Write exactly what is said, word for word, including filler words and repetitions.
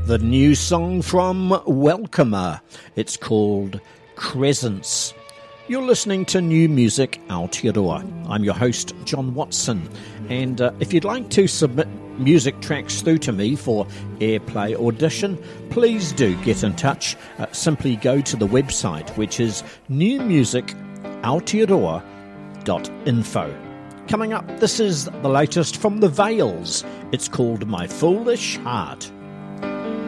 the new song from Welcomer. It's called Crescents. You're listening to New Music Aotearoa. I'm your host, John Watson, and uh, if you'd like to submit music tracks through to me for airplay audition, please do get in touch. Uh, simply go to the website, which is new music aotearoa dot info. Coming up, this is the latest from the Veils. It's called My Foolish Heart.